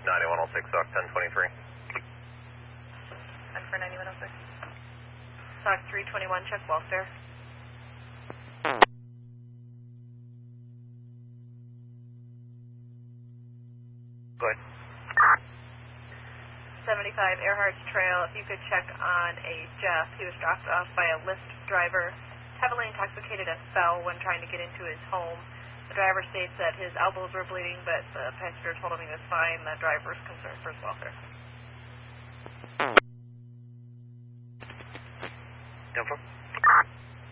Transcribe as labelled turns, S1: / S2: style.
S1: 9106, Sock 1023.
S2: And for 9106. Sock 321, check welfare.
S1: Go ahead.
S2: 75 Earhart's Trail, if you could check on a Jeff. He was dropped off by a Lyft driver, heavily intoxicated and fell when trying to get into his home. The driver states that his elbows were bleeding, but the passenger told him he was fine. The driver is concerned for his welfare.
S1: Info?